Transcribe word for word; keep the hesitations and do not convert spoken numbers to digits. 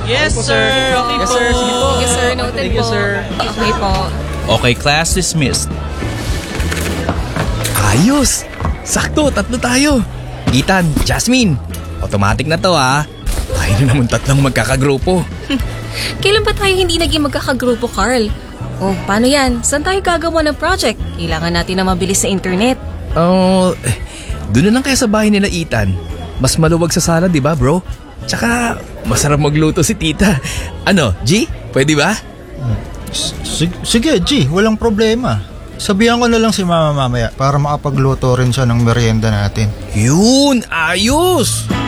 Yes, sir. Okay Yes, po. sir. Sige po. Yes, sir. Noted Thank you, po. sir. Okay po. Okay, class dismissed. Ayos! Sakto, tatlo tayo. Ethan, Jasmine, automatic na to ha. Tayo na naman tatlong magkakagrupo. Kailan ba tayo hindi naging magkakagrupo, Carl? Oh, paano yan? Saan tayo gagawa ng project? Kailangan natin na mabilis sa internet. Oh, eh, doon na lang kaya sa bahay nila Ethan. Mas maluwag sa sala, di ba bro? Tsaka, masarap magluto si tita. Ano, G? Pwede ba? Sige, sige, G, walang problema. Sabihan ko na lang si mama mamaya para makapagluto rin siya ng merienda natin. Yun, ayos!